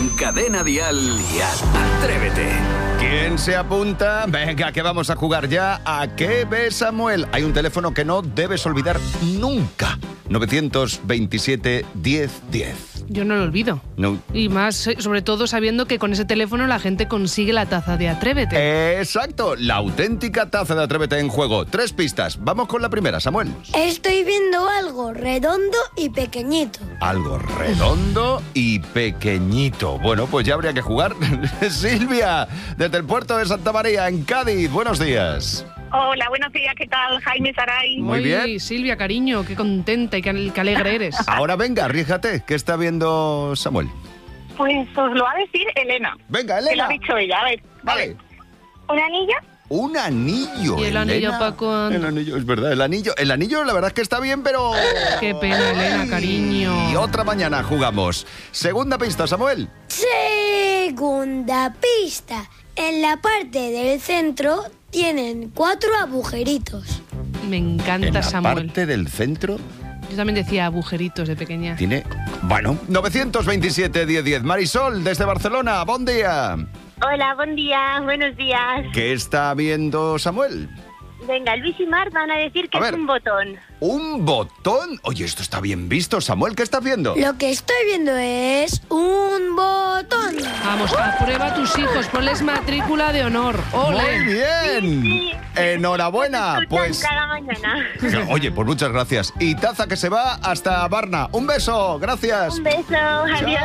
Cadena Dial y Atrévete. ¿Quién se apunta? Venga, que vamos a jugar ya. ¿A qué ve Samuel? Hay un teléfono que no debes olvidar nunca. 927 1010. Yo no lo olvido. No. Y más, sobre todo sabiendo que con ese teléfono la gente consigue la taza de Atrévete. Exacto, la auténtica taza de Atrévete en juego. 3 pistas. Vamos con la primera, Samuel. Estoy viendo algo redondo y pequeñito. Algo redondo y pequeñito. Bueno, pues ya habría que jugar. Silvia, desde el puerto de Santa María, en Cádiz. Buenos días. Hola, buenos días, ¿qué tal? Jaime Saray. Muy bien. Silvia, cariño, qué contenta y qué alegre eres. Ahora venga, arríjate. ¿Qué está viendo Samuel? Pues os lo va a decir Elena. Venga, Elena. Que lo ha dicho ella, a ver. Vale. ¿Un anillo? Un anillo. ¿Y el anillo, Elena? Paco? El anillo, es verdad, el anillo la verdad es que está bien, pero... Qué pena, Elena, cariño. Y otra mañana jugamos. Segunda pista, Samuel. Segunda pista. En la parte del centro tienen 4 agujeritos. Me encanta, En la Samuel. parte del centro Yo también decía agujeritos de pequeña. tiene... Bueno, 927 1010. Marisol, desde Barcelona, buen día. Hola, buen día, buenos días. ¿Qué está viendo Samuel? Venga, Luis y Mar van a decir que A es ver. un botón. ¿Un botón? Oye, esto está bien visto. Samuel, ¿qué estás viendo? Lo que estoy viendo es un botón. Vamos, aprueba a tus hijos, ponles matrícula de honor. ¡Ole! Muy bien. Sí. Enhorabuena. Nos escuchan Pues... cada mañana. Oye, pues muchas gracias. Y taza que se va hasta Varna. Un beso, gracias. Un beso, adiós.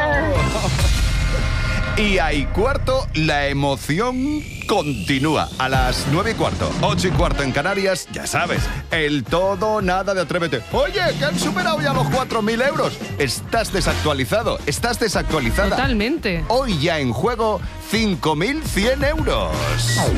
Y ahí cuarto, la emoción continúa. A las 9:15, 8:15 en Canarias, ya sabes, el todo nada de Atrévete. Oye, que han superado ya los 4.000 euros. Estás desactualizado, estás desactualizada. Totalmente. Hoy ya en juego 5.100 euros.